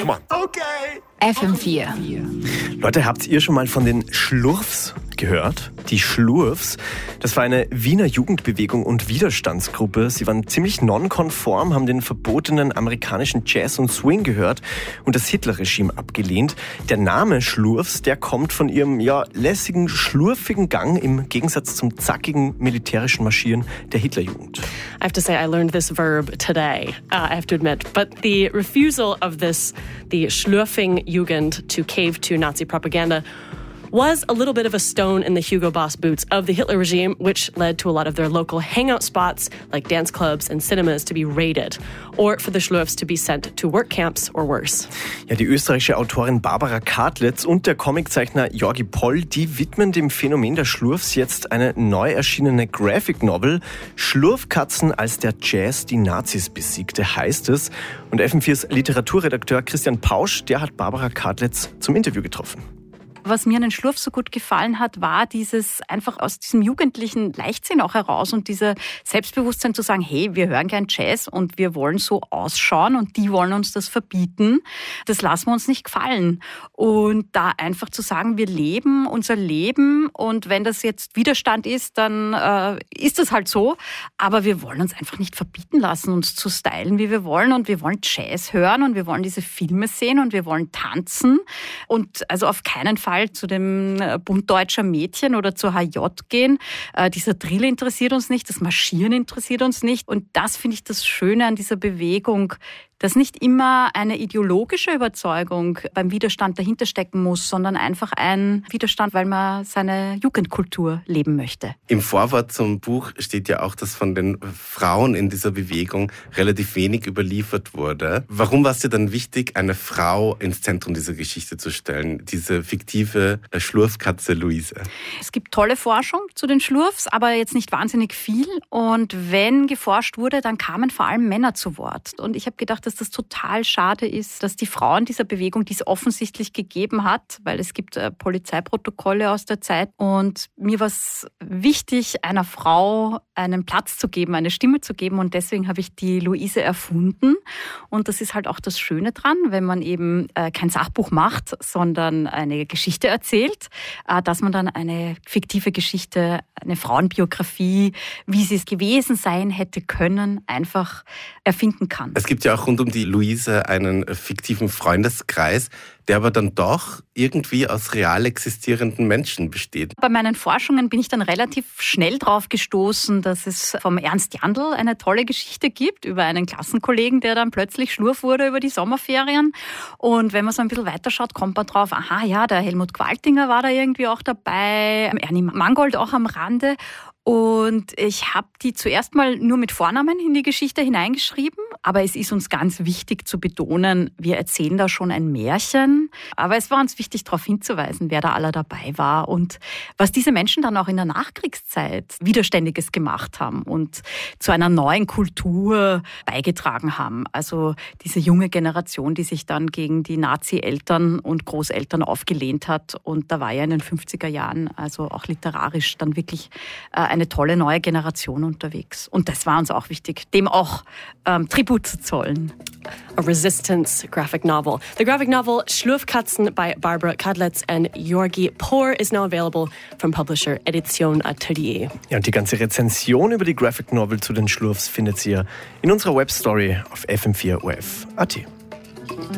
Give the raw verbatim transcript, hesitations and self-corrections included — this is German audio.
Come on. Okay. F M vier. Leute, habt ihr schon mal von den Schlurfs gehört? Die Schlurfs, das war eine Wiener Jugendbewegung und Widerstandsgruppe. Sie waren ziemlich nonkonform, haben den verbotenen amerikanischen Jazz und Swing gehört und das Hitlerregime abgelehnt. Der Name Schlurfs, der kommt von ihrem ja lässigen, schlurfigen Gang im Gegensatz zum zackigen militärischen Marschieren der Hitlerjugend. I have to say I learned this verb today, uh, I have to admit. But the refusal of this, the Schlurfing Jugend to cave to Nazi propaganda was a little bit of a stone in the Hugo Boss boots of the Hitler regime, which led to a lot of their local hangout spots like dance clubs and cinemas to be raided, or for the Schlurfs to be sent to work camps or worse. Ja, die österreichische Autorin Barbara Kadlitz und der Comiczeichner Jorgi Poll, die widmen dem Phänomen der Schlurfs jetzt eine neu erschienene Graphic Novel. Schlurfkatzen, als der Jazz die Nazis besiegte, heißt es. Und F M viers Literaturredakteur Christian Pausch, der hat Barbara Kadlitz zum Interview getroffen. Was mir an den Schlurf so gut gefallen hat, war dieses einfach aus diesem jugendlichen Leichtsinn auch heraus und dieser Selbstbewusstsein zu sagen, hey, wir hören kein Jazz und wir wollen so ausschauen und die wollen uns das verbieten. Das lassen wir uns nicht gefallen. Und da einfach zu sagen, wir leben unser Leben und wenn das jetzt Widerstand ist, dann äh, ist das halt so. Aber wir wollen uns einfach nicht verbieten lassen, uns zu stylen, wie wir wollen. Und wir wollen Jazz hören und wir wollen diese Filme sehen und wir wollen tanzen. Und also auf keinen Fall zu dem Bund Deutscher Mädchen oder zur H J gehen. Äh, dieser Drill interessiert uns nicht, das Marschieren interessiert uns nicht. Und das finde ich das Schöne an dieser Bewegung, dass nicht immer eine ideologische Überzeugung beim Widerstand dahinter stecken muss, sondern einfach ein Widerstand, weil man seine Jugendkultur leben möchte. Im Vorwort zum Buch steht ja auch, dass von den Frauen in dieser Bewegung relativ wenig überliefert wurde. Warum war es dir dann wichtig, eine Frau ins Zentrum dieser Geschichte zu stellen, diese fiktive Schlurfkatze Luise? Es gibt tolle Forschung zu den Schlurfs, aber jetzt nicht wahnsinnig viel. Und wenn geforscht wurde, dann kamen vor allem Männer zu Wort. Und ich habe gedacht, dass das total schade ist, dass die Frauen dieser Bewegung, die es offensichtlich gegeben hat, weil es gibt äh, Polizeiprotokolle aus der Zeit und mir war es wichtig, einer Frau einen Platz zu geben, eine Stimme zu geben und deswegen habe ich die Luise erfunden und das ist halt auch das Schöne dran, wenn man eben äh, kein Sachbuch macht, sondern eine Geschichte erzählt, äh, dass man dann eine fiktive Geschichte, eine Frauenbiografie, wie sie es gewesen sein hätte können, einfach erfinden kann. Es gibt ja auch rund um die Luise einen fiktiven Freundeskreis, der aber dann doch irgendwie aus real existierenden Menschen besteht. Bei meinen Forschungen bin ich dann relativ schnell drauf gestoßen, dass es vom Ernst Jandl eine tolle Geschichte gibt über einen Klassenkollegen, der dann plötzlich Schlurf wurde über die Sommerferien. Und wenn man so ein bisschen weiterschaut, kommt man drauf, aha, ja, der Helmut Qualtinger war da irgendwie auch dabei, Ernie Mangold auch am Rande. Und ich habe die zuerst mal nur mit Vornamen in die Geschichte hineingeschrieben. Aber es ist uns ganz wichtig zu betonen, wir erzählen da schon ein Märchen. Aber es war uns wichtig, darauf hinzuweisen, wer da alle dabei war und was diese Menschen dann auch in der Nachkriegszeit Widerständiges gemacht haben und zu einer neuen Kultur beigetragen haben. Also diese junge Generation, die sich dann gegen die Nazi-Eltern und Großeltern aufgelehnt hat. Und da war ja in den fünfziger Jahren, also auch literarisch, dann wirklich eine tolle neue Generation unterwegs. Und das war uns auch wichtig, dem auch ähm, Tribut zu zollen. A resistance graphic novel. The graphic novel Schlurfkatzen by Barbara Kadlitz and Jorgi Poll is now available from publisher Edition Atelier. Ja, und die ganze Rezension über die Graphic Novel zu den Schlurfs findet ihr in unserer Webstory auf f m vier punkt o f punkt a t.